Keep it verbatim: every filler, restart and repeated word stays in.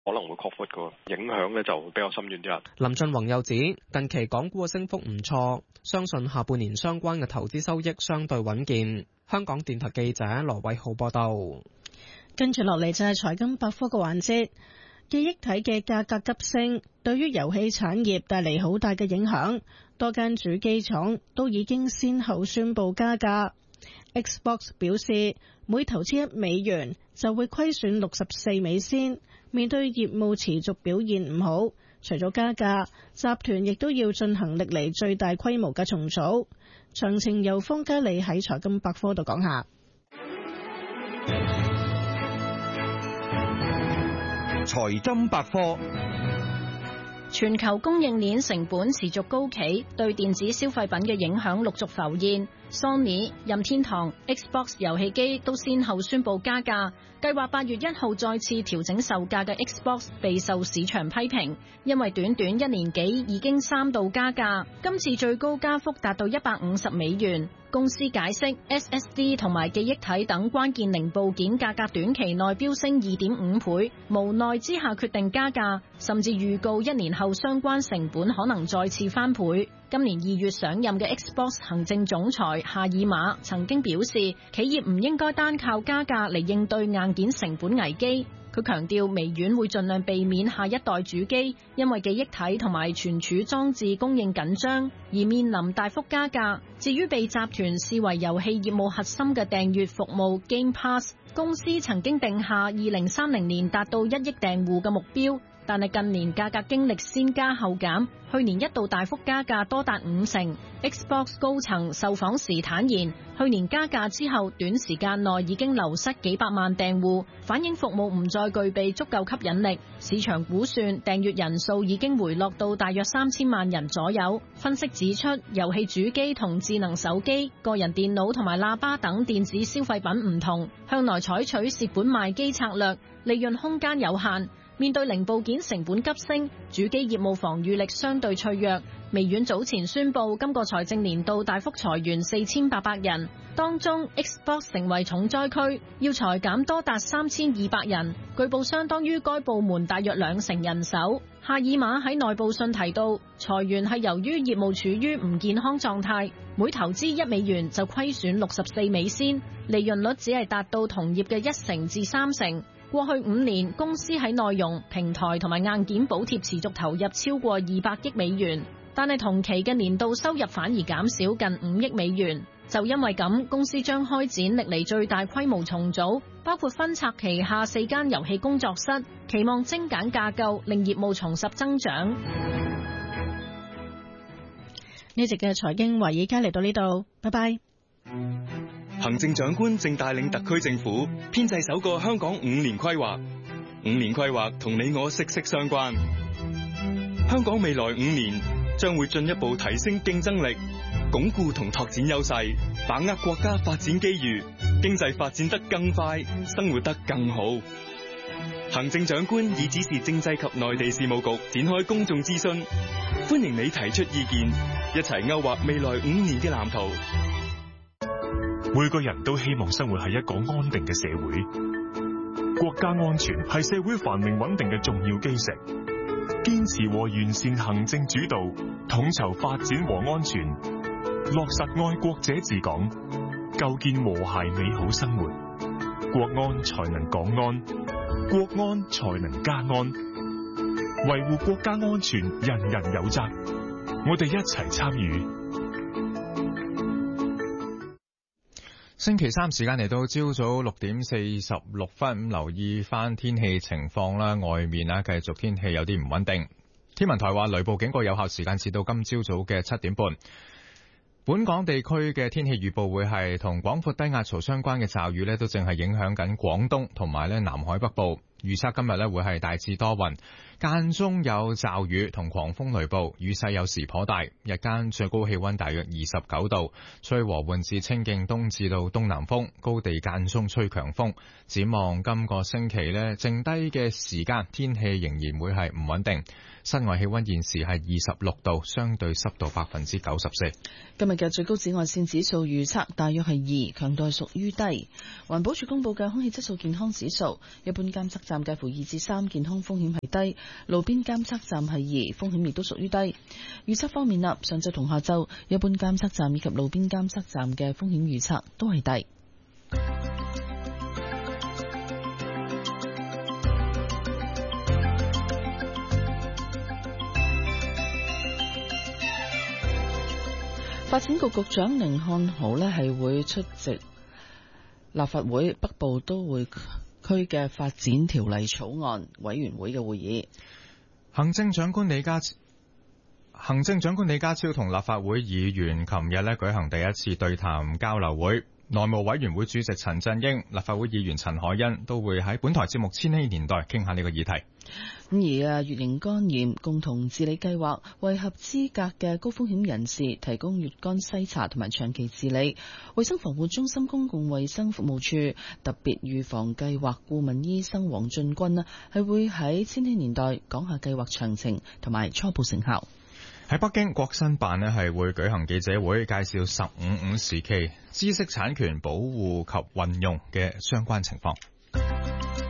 可能會擴闊個影響咧，就比較深遠啲啦。 林俊宏又指，近期港股嘅升幅唔錯，相信下半年相關嘅投資收益相對穩健。香港電台記者羅偉浩報道。 跟住落嚟就係財金百科嘅環節，記憶體嘅價格急升，對於遊戲產業帶嚟好大嘅影響。多間主機廠都已經先後宣布加價。Xbox 表示，每投資一美元就會虧損六十四美仙。面對業務持續表現唔好，除咗加價，集團亦都要進行歷嚟最大規模嘅重組。詳情由方嘉利喺財金百科度講下。 財金百科。 全球供應鏈成本持續高企，對電子消費品嘅影響陸續浮現。Sony、任天堂、Xbox 遊戲機都先後宣布加價，計劃八月一號再次調整售價嘅 Xbox 備受市場批評，因為短短一年幾已經三度加價，今次最高加幅達到一百五十美元。公司解釋 S S D 同埋記憶體等關鍵零部件價格短期內飆升二點五倍，無奈之下決定加價，甚至預告一年後相關成本可能再次翻倍。今年二月上任嘅 Xbox 行政總裁夏爾馬曾經表示，企業唔應該單靠加價嚟應對硬件成本危機。佢強調微軟會盡量避免下一代主機因為記憶體同埋存儲裝置供應緊張而面臨大幅加價。至於被集團視為遊戲業務核心嘅訂閱服務 Game Pass， 公司曾經定下二零三零年達到一億訂戶嘅目標，但係近年價格經歷先加後減，去年一度大幅加價多達五成。Xbox 高層受訪時坦言，去年加價之後短時間內已經流失幾百萬訂戶，反映服務唔再具備足夠吸引力。市場估算訂閱人數已經回落到大約三千萬人左右。分析指出，遊戲主機同智能手機、個人電腦同埋喇叭等電子消費品唔同，向來採取蝕本賣機策略，利潤空間有限。面對零部件成本急升，主機業務防禦力相對脆弱。微軟早前宣布今個財政年度大幅裁員四千八百人，當中 Xbox 成為重災區，要裁減多達三千二百人，據報相當於該部門大約兩成人手。夏爾馬喺內部信提到，裁員係由於業務處於唔健康狀態，每投資一美元就虧損六十四美仙，利潤率只係達到同業嘅一成至三成。過去五年，公司喺內容、平台同埋硬件補貼持續投入超過二百億美元，但係同期嘅年度收入反而減少近五億美元。就因為咁，公司將開展歷嚟最大規模重組，包括分拆旗下四間遊戲工作室，期望精簡架構，令業務重拾增長。 呢集嘅財經華爾街嚟到呢度，拜拜。 行政長官正帶領特區政府編製首個香港五年規劃，五年規劃同你我息息相關。香港未來五年將會進一步提升競爭力，鞏固同拓展優勢，把握國家發展機遇，經濟發展得更快，生活得更好。行政長官已指示政制及內地事務局展開公眾諮詢，歡迎你提出意見，一齊勾畫未來五年嘅藍圖。 每個人都希望生活喺一個安定嘅社會，國家安全係社會繁榮穩定嘅重要基石。堅持和完善行政主導，統籌發展和安全，落實愛國者治港，構建和諧美好生活，國安才能港安，國安才能家安。維護國家安全，人人有責，我哋一齊參與。 星期三時間嚟到朝早六點四十六分，留意翻天氣情況啦。外面啊，繼續天氣有啲唔穩定。天文台話雷暴警告有效時間至到今朝早嘅七點半。本港地區嘅天氣預報會係同廣闊低壓槽相關嘅驟雨呢，都正係影響緊廣東同埋咧南海北部。預測今日咧會係大致多雲，間中有驟雨同狂風雷暴，雨勢有時頗大。日間最高氣溫大約二十九度，吹和緩至清勁東至到東南風，高地間中吹強風。展望今個星期咧，剩低嘅時間天氣仍然會係唔穩定。室外氣溫現時係二十六度，相對濕度百分之九十四。 今日嘅最高紫外線指數預測大約係二，強度係屬於低。環保署公布嘅空氣質素健康指數，一般監測站站介乎二至三，健康風險係低；路邊監測站係二，風險亦都屬於低。預測方面啦，上晝同下晝一般監測站以及路邊監測站嘅風險預測都係低。發展局局長甯漢豪呢係會出席立法會北部都會區嘅發展條例草案委員會嘅會議。 行政長官李家行政長官李家超同立法會議員琴日呢舉行第一次對談交流會。內務委員會主席陳振英、立法會議員陳凱欣都會喺本台節目《千禧年代》傾下呢個議題。 咁而啊，乙型肝炎共同治理計劃為合資格嘅高風險人士提供乙肝篩查同埋長期治理。衛生防護中心公共衛生服務處特別預防計劃顧問醫生黃俊君呢係會喺《千禧年代》講下計劃詳情同埋初步成效。 喺北京，國新辦呢係會舉行記者會，介紹十五五時期知識產權保護及運用嘅相關情況。